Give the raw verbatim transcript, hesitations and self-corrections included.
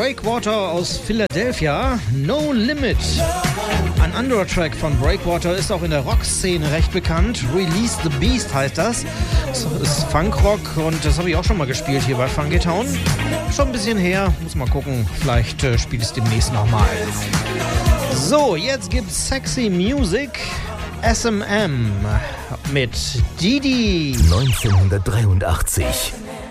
Breakwater aus Philadelphia, No Limit. Ein anderer Track von Breakwater ist auch in der Rockszene recht bekannt. Release the Beast heißt das. Das ist Funkrock und das habe ich auch schon mal gespielt hier bei Funky Town. Schon ein bisschen her, muss mal gucken. Vielleicht äh, spielt es demnächst nochmal. So, jetzt gibt's Sexy Music. S M M mit Didi. neunzehnhundertdreiundachtzig